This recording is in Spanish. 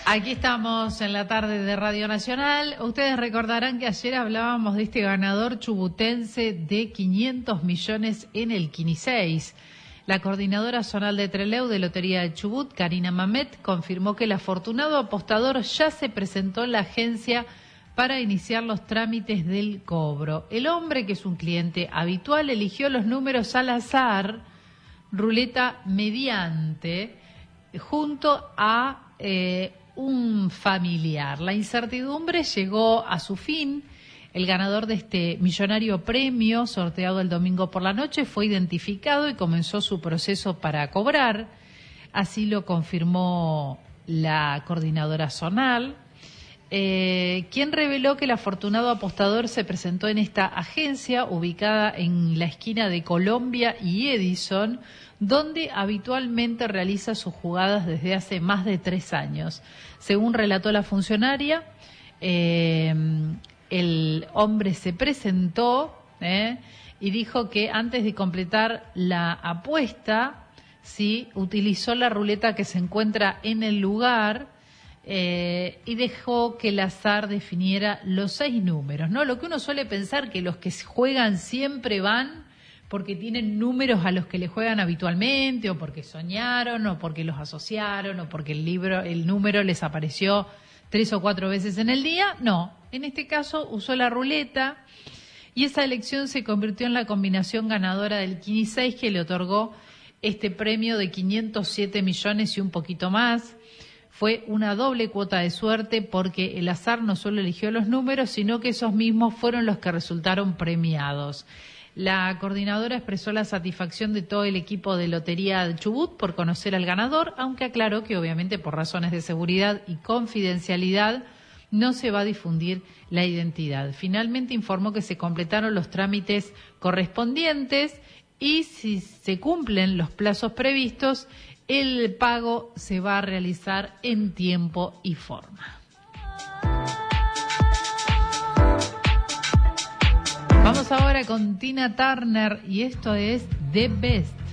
Aquí estamos en la tarde de Radio Nacional. Ustedes recordarán que ayer hablábamos de este ganador chubutense de 500 millones en el Quini 6. La coordinadora zonal de Trelew de Lotería de Chubut, Karina Mamet, confirmó que el afortunado apostador ya se presentó en la agencia para iniciar los trámites del cobro. El hombre, que es un cliente habitual, eligió los números al azar, ruleta mediante, junto a un familiar. La incertidumbre llegó a su fin. El ganador de este millonario premio, sorteado el domingo por la noche, fue identificado y comenzó su proceso para cobrar. Así lo confirmó la coordinadora zonal, quien reveló que el afortunado apostador se presentó en esta agencia ubicada en la esquina de Colombia y Edison, donde habitualmente realiza sus jugadas desde hace más de 3 años. Según relató la funcionaria, el hombre se presentó y dijo que antes de completar la apuesta, sí, utilizó la ruleta que se encuentra en el lugar y dejó que el azar definiera los 6 números, ¿no? Lo que uno suele pensar, que los que juegan siempre van porque tienen números a los que le juegan habitualmente, o porque soñaron, o porque los asociaron, o porque el número les apareció 3 o 4 veces en el día. No, en este caso usó la ruleta y esa elección se convirtió en la combinación ganadora del Quini 6, que le otorgó este premio de 507 millones y un poquito más. Fue una doble cuota de suerte porque el azar no solo eligió los números, sino que esos mismos fueron los que resultaron premiados. La coordinadora expresó la satisfacción de todo el equipo de Lotería de Chubut por conocer al ganador, aunque aclaró que obviamente por razones de seguridad y confidencialidad no se va a difundir la identidad. Finalmente informó que se completaron los trámites correspondientes y si se cumplen los plazos previstos, el pago se va a realizar en tiempo y forma. Vamos ahora con Tina Turner y esto es The Best.